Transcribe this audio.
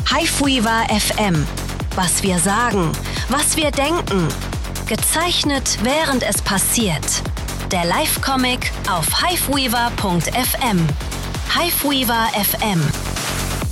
Hiveweaver FM. Was wir sagen, was wir denken. Gezeichnet, während es passiert. Der Live-Comic auf hiveweaver.fm. Hiveweaver FM.